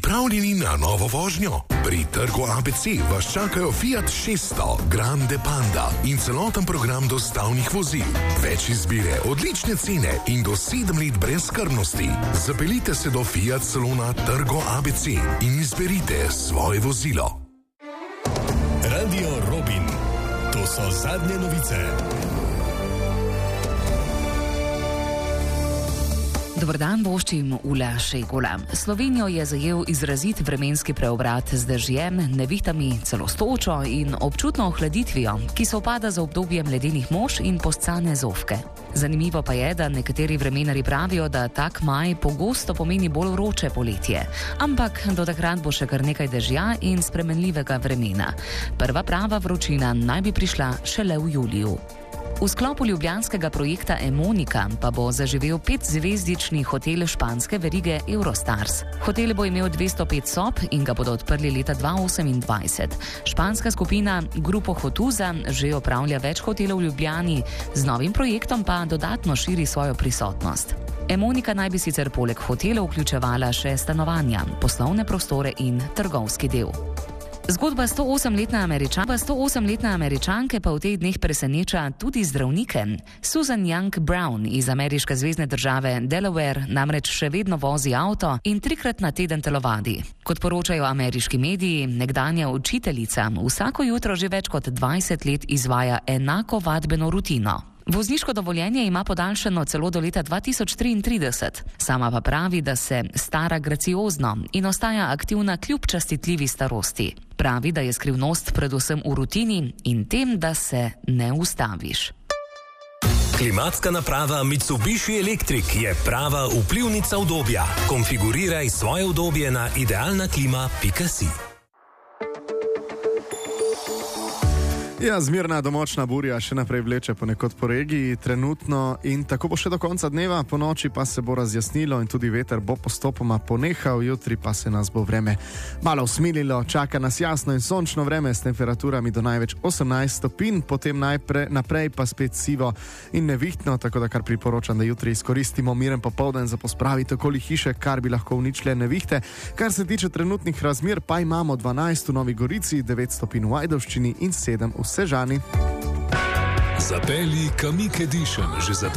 Pripravljeni na novo vožnjo? Pri trgu ABC vas čakajo Fiat 600, Grande Panda in celoten program dostavnih vozil. Več izbire, odlične cene in do 7 let brez skrbnosti. Zapeljite se do Fiat salona Trgo ABC in izberite svoje vozilo. Radio Robin. To so zadnje novice. Dobar dan, voščim Ula Šegula. Slovenijo je zajel izrazit vremenski preobrat z dežjem, nevihtami, celo s točo in občutno ohladitvijo, ki se upada z obdobjem ledenih mož in postcane zofke. Zanimivo pa je, da nekateri vremenari pravijo, da tak maj pogosto pomeni bolj vroče poletje. Ampak do takrat bo še kar nekaj dežja in spremenljivega vremena. Prva prava vročina naj bi prišla šele v juliju. V sklopu ljubljanskega projekta Emonika pa bo zaživel 5-zvezdični hotel španske verige Eurostars. Hotel bo imel 205 sob in ga bodo odprli leta 2028. Španska skupina Grupo Hotuza že opravlja več hotelov v Ljubljani, z novim projektom pa dodatno širi svojo prisotnost. Emonika naj bi sicer poleg hotelov vključevala še stanovanja, poslovne prostore in trgovski del. Zgodba 108-letne Američanke pa v teh dneh preseneča tudi zdravnike. Susan Young Brown iz ameriške zvezne države Delaware namreč še vedno vozi avto in 3-krat na teden telovadi. Kot poročajo ameriški mediji, nekdanja učiteljica vsako jutro že več kot 20 let izvaja enako vadbeno rutino. Vozniško dovoljenje ima podaljšano celo do leta 2033. Sama pa pravi, da se stara graciozno in ostaja aktivna kljub častitljivi starosti. Pravi, da je skrivnost predvsem v rutini in tem, da se ne ustaviš. Klimatska naprava Mitsubishi Electric je prava vplivnica udobja. Konfiguriraj svoje udobje na idealnaklima.si. Ja, zmirna domočna burja še naprej vleče ponekod po regiji, trenutno in tako bo še do konca dneva, po noči pa se bo razjasnilo in tudi veter bo postopoma ponehal, jutri pa se nas bo vreme malo usmililo, čaka nas jasno in sončno vreme s temperaturami do največ 18 stopinj, potem naprej pa spet sivo in nevihtno, tako da kar priporočam, da jutri izkoristimo miren popoldan za pospraviti okoli hiše, kar bi lahko uničile nevihte. Kar se tiče trenutnih razmer, pa imamo 12 v Novi Gorici, 9 stopinj v Ajdovščini in 7 v Sežani. Zapelji Kamiq Edition že za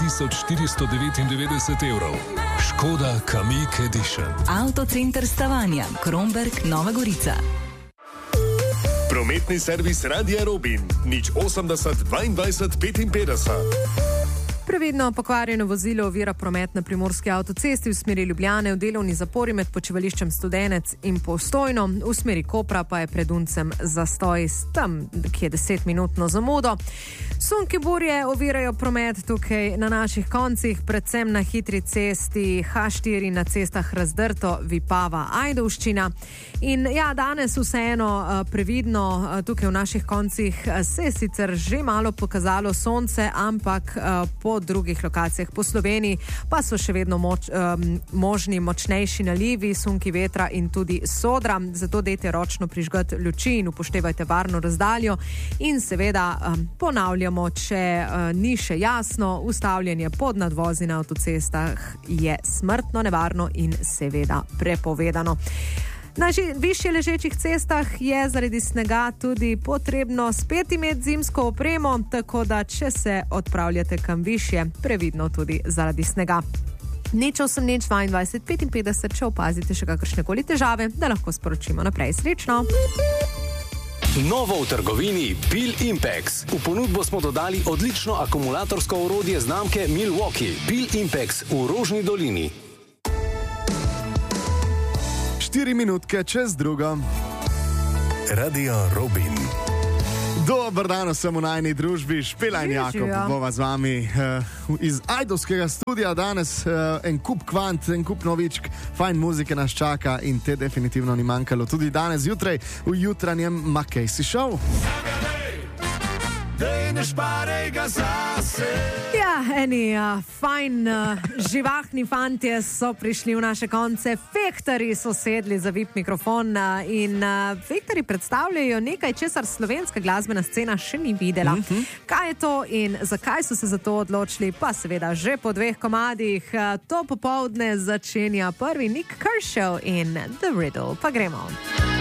20.499 evrov. Škoda Kamiq Edition. Avtocenter Stavanja, Kromberk, Nova Gorica. Prometni servis Radia Robin. 080 22 55. Previdno pokvarjeno vozilo ovira promet na primorski avtocesti v smeri Ljubljane v delovni zapori med počivališčem Studenec in Postojno. V smeri Kopra pa je pred Uncem zastoj tam, ki je 10-minutno zamudo. Sunki burje ovirajo promet tukaj na naših koncih, predvsem na hitri cesti H4 na cestah Razdrto, Vipava, Ajdovščina. In ja, danes vseeno previdno tukaj v naših koncih se je sicer že malo pokazalo sonce, ampak po drugih lokacijah po Sloveniji pa so še vedno možni močnejši nalivi, sunki vetra in tudi sodra. Zato dajte ročno prižgati luči in upoštevajte varno razdaljo. In seveda ponavljamo, če ni še jasno, ustavljanje pod nadvozi na avtocestah je smrtno nevarno in seveda prepovedano. Na višje ležečih cestah je zaradi snega tudi potrebno spet imeti zimsko opremo, tako da če se odpravljate kam višje, previdno tudi zaradi snega. 080 22 55, če opazite še kakršnekoli težave, da lahko sporočimo naprej. Srečno! Novo v trgovini Bil Impex. V ponudbo smo dodali odlično akumulatorsko orodje znamke Milwaukee. Bil Impex v Rožni dolini. 4 minutke čez drugo. Radio Robin. Dobar dan vsem v najni družbi, Špela in Jakob bova z vami iz ajdovskega studia danes. En kup kvant, en kup novičk, fajn muzike nas čaka in te definitivno ni manjkalo tudi danes zjutraj v jutranjem Mackay Show. ne šparaj ga zase. Ja, eni fajn, živahni fantje so prišli v naše konce. Fektarji so sedli za VIP mikrofon in fektarji predstavljajo nekaj, česar slovenska glasbena scena še ni videla. Kaj je to in zakaj so se za to odločili, pa seveda že po 2 komadih. To popoldne začenja prvi Nick Kershaw in The Riddle. Pa gremo.